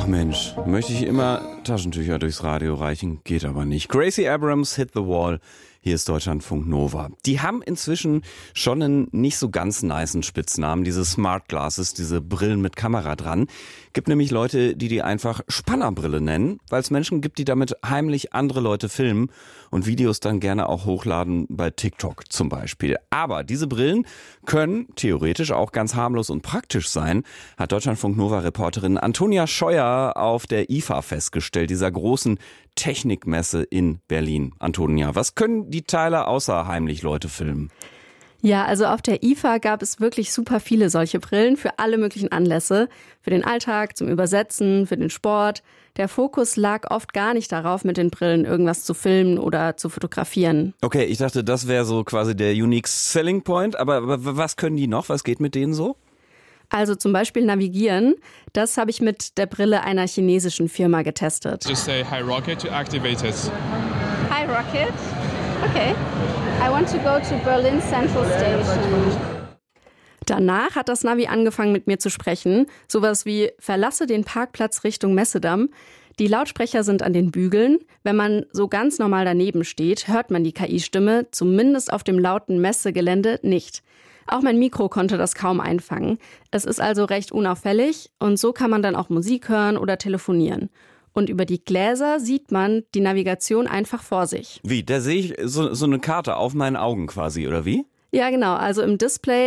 Ach Mensch, möchte ich immer Taschentücher durchs Radio reichen, geht aber nicht. Gracie Abrams, Hit the Wall. Hier ist Deutschlandfunk Nova. Die haben inzwischen schon einen nicht so ganz nicen Spitznamen, diese Smart Glasses, diese Brillen mit Kamera dran. Gibt nämlich Leute, die einfach Spannerbrille nennen, weil es Menschen gibt, die damit heimlich andere Leute filmen und Videos dann gerne auch hochladen bei TikTok zum Beispiel. Aber diese Brillen können theoretisch auch ganz harmlos und praktisch sein, hat Deutschlandfunk Nova-Reporterin Antonia Scheuer auf der IFA festgestellt, dieser großen Technikmesse in Berlin. Antonia, was können die Teile außer heimlich Leute filmen? Ja, also auf der IFA gab es wirklich super viele solche Brillen für alle möglichen Anlässe. Für den Alltag, zum Übersetzen, für den Sport. Der Fokus lag oft gar nicht darauf, mit den Brillen irgendwas zu filmen oder zu fotografieren. Okay, ich dachte, das wäre so quasi der Unique Selling Point. Aber was können die noch? Was geht mit denen so? Also zum Beispiel navigieren. Das habe ich mit der Brille einer chinesischen Firma getestet. Just say hi Rocket to activate it. Hi Rocket. Okay. I want to go to Berlin Central Station. Danach hat das Navi angefangen mit mir zu sprechen. Sowas wie, verlasse den Parkplatz Richtung Messedamm. Die Lautsprecher sind an den Bügeln. Wenn man so ganz normal daneben steht, hört man die KI-Stimme, zumindest auf dem lauten Messegelände nicht. Auch mein Mikro konnte das kaum einfangen. Es ist also recht unauffällig und so kann man dann auch Musik hören oder telefonieren. Und über die Gläser sieht man die Navigation einfach vor sich. Wie? Da sehe ich so eine Karte auf meinen Augen quasi, oder wie? Ja, genau. Also im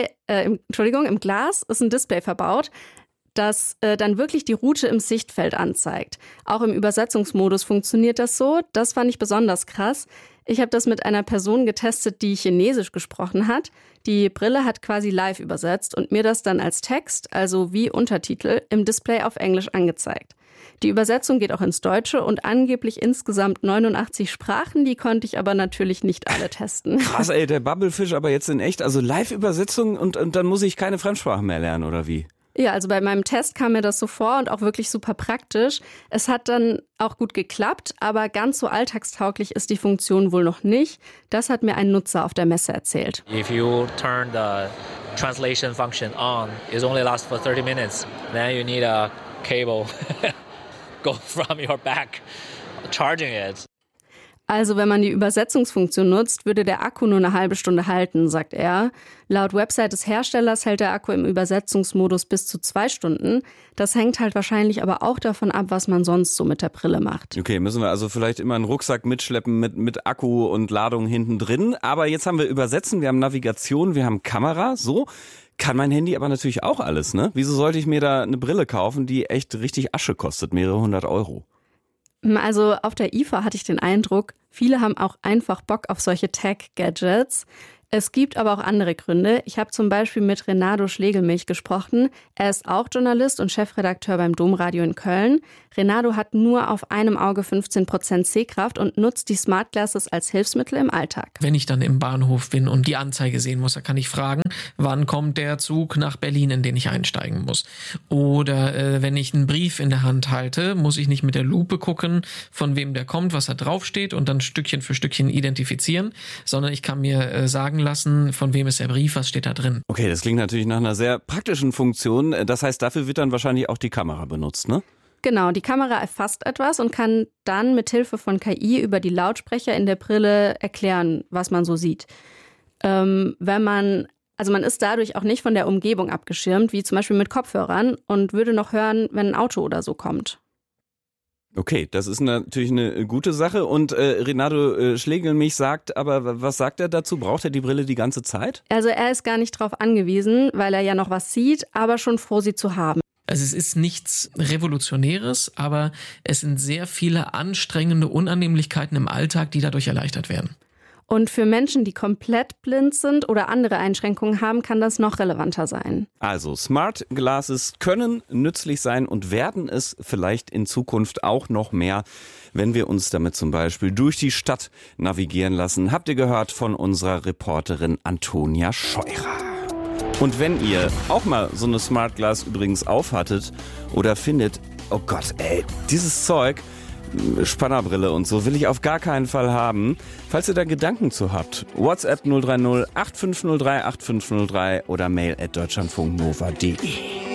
Glas ist ein Display verbaut, das dann wirklich die Route im Sichtfeld anzeigt. Auch im Übersetzungsmodus funktioniert das so. Das fand ich besonders krass. Ich habe das mit einer Person getestet, die Chinesisch gesprochen hat. Die Brille hat quasi live übersetzt und mir das dann als Text, also wie Untertitel, im Display auf Englisch angezeigt. Die Übersetzung geht auch ins Deutsche und angeblich insgesamt 89 Sprachen, die konnte ich aber natürlich nicht alle testen. Krass, ey, der Bubblefish aber jetzt in echt, also Live-Übersetzung und dann muss ich keine Fremdsprachen mehr lernen, oder wie? Ja, also bei meinem Test kam mir das so vor und auch wirklich super praktisch. Es hat dann auch gut geklappt, aber ganz so alltagstauglich ist die Funktion wohl noch nicht. Das hat mir ein Nutzer auf der Messe erzählt. If you turn the translation function on, it only lasts for 30 minutes. Then you need a cable go from your back charging it. Also wenn man die Übersetzungsfunktion nutzt, würde der Akku nur eine halbe Stunde halten, sagt er. Laut Website des Herstellers hält der Akku im Übersetzungsmodus bis zu 2 Stunden. Das hängt halt wahrscheinlich aber auch davon ab, was man sonst so mit der Brille macht. Okay, müssen wir also vielleicht immer einen Rucksack mitschleppen mit Akku und Ladung hinten drin. Aber jetzt haben wir Übersetzen, wir haben Navigation, wir haben Kamera, so. Kann mein Handy aber natürlich auch alles, ne? Wieso sollte ich mir da eine Brille kaufen, die echt richtig Asche kostet, mehrere 100 Euro? Also auf der IFA hatte ich den Eindruck, viele haben auch einfach Bock auf solche Tech-Gadgets. Es gibt aber auch andere Gründe. Ich habe zum Beispiel mit Renato Schlegelmilch gesprochen. Er ist auch Journalist und Chefredakteur beim Domradio in Köln. Renato hat nur auf einem Auge 15% Sehkraft und nutzt die Smart Glasses als Hilfsmittel im Alltag. Wenn ich dann im Bahnhof bin und die Anzeige sehen muss, dann kann ich fragen, wann kommt der Zug nach Berlin, in den ich einsteigen muss. Oder wenn ich einen Brief in der Hand halte, muss ich nicht mit der Lupe gucken, von wem der kommt, was da draufsteht und dann Stückchen für Stückchen identifizieren, sondern ich kann mir sagen lassen, von wem ist der Brief, was steht da drin. Okay, das klingt natürlich nach einer sehr praktischen Funktion. Das heißt, dafür wird dann wahrscheinlich auch die Kamera benutzt, ne? Genau, die Kamera erfasst etwas und kann dann mit Hilfe von KI über die Lautsprecher in der Brille erklären, was man so sieht. Man ist dadurch auch nicht von der Umgebung abgeschirmt, wie zum Beispiel mit Kopfhörern und würde noch hören, wenn ein Auto oder so kommt. Okay, das ist natürlich eine gute Sache. Und Renato Schlegelmilch sagt, aber was sagt er dazu? Braucht er die Brille die ganze Zeit? Also er ist gar nicht drauf angewiesen, weil er ja noch was sieht, aber schon froh, sie zu haben. Also es ist nichts Revolutionäres, aber es sind sehr viele anstrengende Unannehmlichkeiten im Alltag, die dadurch erleichtert werden. Und für Menschen, die komplett blind sind oder andere Einschränkungen haben, kann das noch relevanter sein. Also Smart Glasses können nützlich sein und werden es vielleicht in Zukunft auch noch mehr, wenn wir uns damit zum Beispiel durch die Stadt navigieren lassen. Habt ihr gehört von unserer Reporterin Antonia Scheuer. Und wenn ihr auch mal so eine Smart Glass übrigens aufhattet oder findet, oh Gott, ey, dieses Zeug, Spannerbrille und so will ich auf gar keinen Fall haben. Falls ihr da Gedanken zu habt, WhatsApp 030 8503 8503 oder mail@deutschlandfunknova.de.